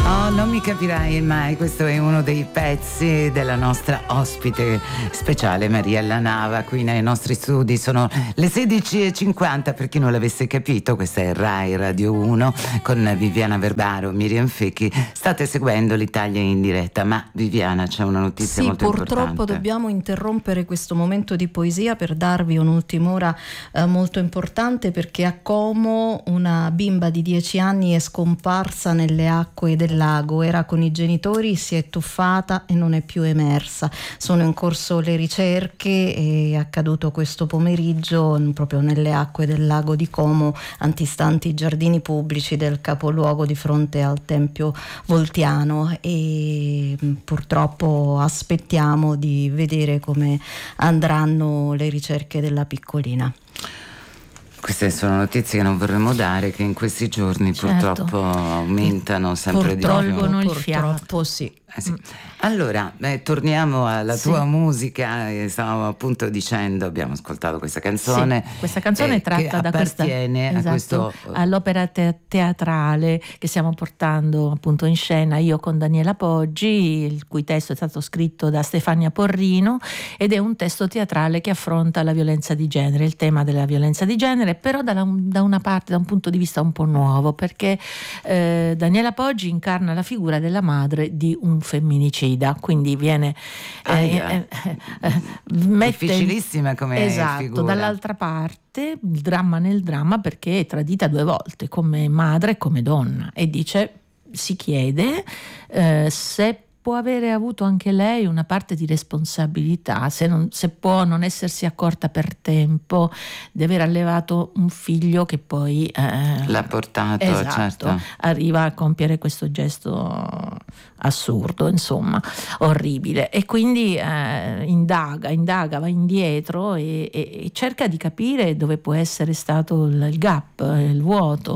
Oh, non mi capirai mai, questo è uno dei pezzi della nostra ospite speciale Mariella Nava qui nei nostri studi. Sono le 16:50, per chi non l'avesse capito, questa è Rai Radio 1 con Viviana Verbaro, Miriam Fecchi. State seguendo l'Italia in diretta, ma Viviana, c'è una notizia molto importante. Sì, purtroppo dobbiamo interrompere questo momento di poesia per darvi un'ultima ora molto importante, perché a Como una bimba di 10 anni è scomparsa nelle acque del lago, era con i genitori, si è tuffata e non è più emersa. Sono in corso le ricerche, è accaduto questo pomeriggio proprio nelle acque del lago di Como, antistanti i giardini pubblici del capoluogo di fronte al Tempio Voltiano, e purtroppo aspettiamo di vedere come andranno le ricerche della piccolina. Queste sono notizie che non vorremmo dare, che in questi giorni purtroppo aumentano sempre di più. Tolgono il fiato. Sì. Sì. Allora, torniamo alla tua musica. Stavamo appunto dicendo, abbiamo ascoltato questa canzone. Sì, questa canzone è tratta da appartiene a questo all'opera teatrale che stiamo portando appunto in scena io con Daniela Poggi, il cui testo è stato scritto da Stefania Porrino, ed è un testo teatrale che affronta la violenza di genere, il tema della violenza di genere, però da una parte, da un punto di vista un po' nuovo, perché Daniela Poggi incarna la figura della madre di un femminicida, quindi viene difficilissima come figura. Dall'altra parte il dramma nel dramma, perché è tradita 2 volte come madre e come donna, e si chiede se può avere avuto anche lei una parte di responsabilità, se può non essersi accorta per tempo di aver allevato un figlio che poi l'ha portato, certo, arriva a compiere questo gesto assurdo, insomma, orribile, e quindi indaga, va indietro e cerca di capire dove può essere stato il gap, il vuoto,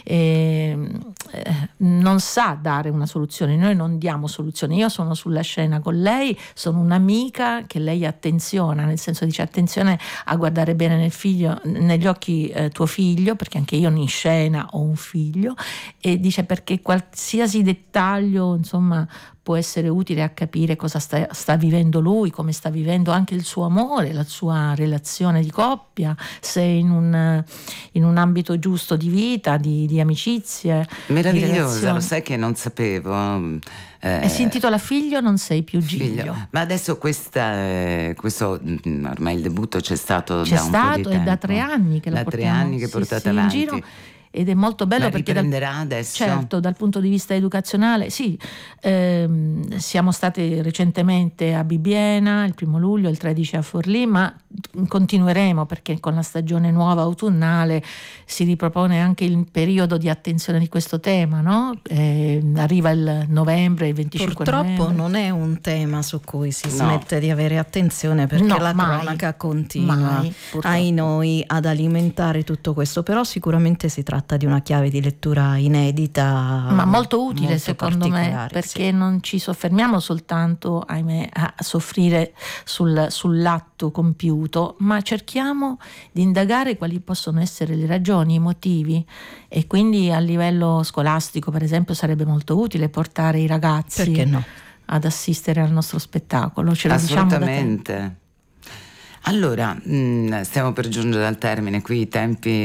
non sa dare una soluzione. Noi non diamo soluzioni. Io sono sulla scena con lei, sono un'amica che lei attenziona, nel senso dice attenzione a guardare bene negli occhi tuo figlio, perché anche io in scena ho un figlio, e dice perché qualsiasi dettaglio, insomma, può essere utile a capire cosa sta vivendo lui, come sta vivendo anche il suo amore, la sua relazione di coppia, se in un ambito giusto di vita, di amicizie. Meravigliosa, lo sai che non sapevo. Si intitola Figlio non sei più Giglio. Ma adesso questo ormai il debutto c'è stato un po' di tempo. È da 3 anni che lo portiamo. Da 3 anni che portate avanti. In giro. Ed è molto bello, la perché riprenderà adesso? Certo, dal punto di vista educazionale sì. Siamo state recentemente a Bibbiena il 1 luglio, il 13 a Forlì, ma continueremo, perché con la stagione nuova autunnale si ripropone anche il periodo di attenzione di questo tema, no? Arriva il novembre, il 25 novembre. Purtroppo non è un tema su cui si smette di avere attenzione, perché la cronaca continua ai noi ad alimentare tutto questo, però sicuramente si tratta di una chiave di lettura inedita, ma molto utile, molto secondo me, sì. perché non ci soffermiamo soltanto, ahimè, a soffrire sull'atto compiuto, ma cerchiamo di indagare quali possono essere le ragioni, i motivi, e quindi a livello scolastico, per esempio, sarebbe molto utile portare i ragazzi, perché no, ad assistere al nostro spettacolo. Ce lo assolutamente. Diciamo da Allora, stiamo per giungere al termine, qui il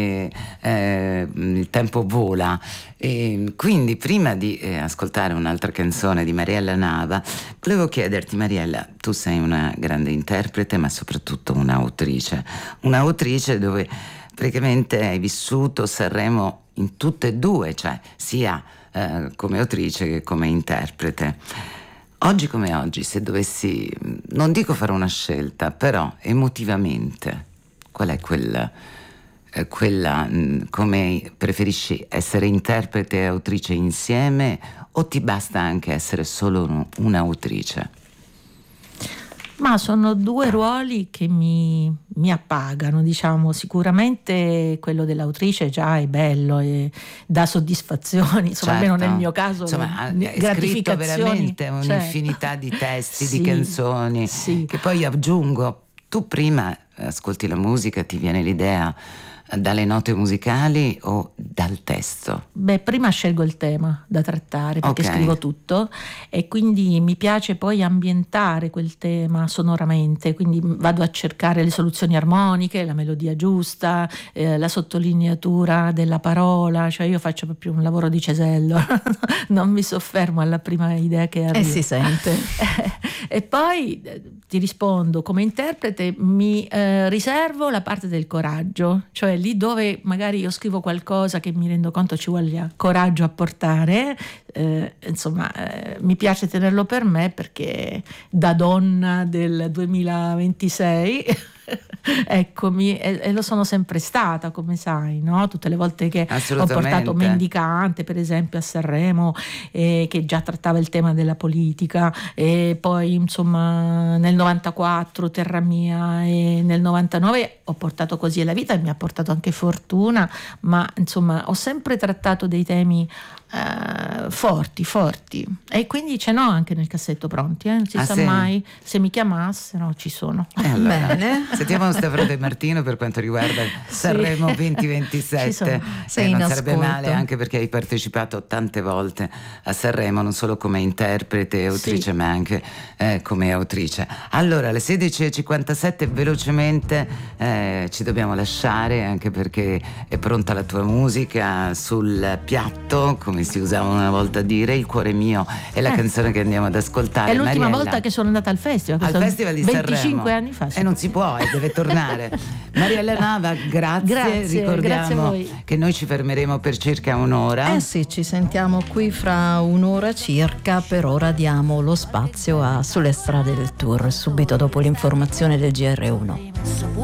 tempo vola, e quindi prima di ascoltare un'altra canzone di Mariella Nava, volevo chiederti, Mariella, tu sei una grande interprete, ma soprattutto un'autrice dove praticamente hai vissuto Sanremo in tutte e due, cioè sia come autrice che come interprete. Oggi come oggi, se dovessi, non dico fare una scelta, però emotivamente, qual è quella, come preferisci essere interprete e autrice insieme, o ti basta anche essere solo un'autrice? Ma sono 2 ruoli che mi appagano, diciamo. Sicuramente quello dell'autrice già è bello e dà soddisfazioni, insomma, certo. Almeno nel mio caso, hai scritto gratificazioni, veramente un'infinità di testi, sì, di canzoni, sì. che poi aggiungo, tu prima ascolti la musica ti viene l'idea dalle note musicali o dal testo? Beh, prima scelgo il tema da trattare perché Ok. scrivo tutto e quindi mi piace poi ambientare quel tema sonoramente, quindi vado a cercare le soluzioni armoniche, la melodia giusta, la sottolineatura della parola, cioè io faccio proprio un lavoro di cesello, non mi soffermo alla prima idea che arriva. E si sente. E poi ti rispondo, come interprete mi riservo la parte del coraggio, cioè lì dove magari io scrivo qualcosa che mi rendo conto ci voglia coraggio a portare, mi piace tenerlo per me perché da donna del 2026 eccomi, e lo sono sempre stata, come sai, no? Tutte le volte che ho portato Mendicante per esempio a Sanremo, che già trattava il tema della politica, e poi insomma nel 94 Terra Mia, e nel 99 ho portato Così è la vita, e mi ha portato anche fortuna, ma insomma ho sempre trattato dei temi forti, e quindi ce n'ho anche nel cassetto pronti, non si sa sì? mai, se mi chiamassero ci sono. Allora, Bene. sentiamo Stefano De Martino per quanto riguarda Sanremo 2027. Sei in non sarebbe ascolto. male, anche perché hai partecipato tante volte a Sanremo, non solo come interprete e autrice, Sì. ma anche come autrice. Allora, alle 16:57 velocemente ci dobbiamo lasciare, anche perché è pronta la tua musica sul piatto, come si usava una volta a dire. Il cuore mio è la canzone che andiamo ad ascoltare. È l'ultima Mariella, volta che sono andata al festival, al Festival di 25 Sanremo. anni fa. E non si può, deve tornare. Mariella Nava, grazie. Ricordiamo grazie a voi. che noi ci fermeremo per circa un'ora. Eh sì, ci sentiamo qui fra un'ora circa. Per ora diamo lo spazio a Sulle strade del tour, subito dopo l'informazione del GR1.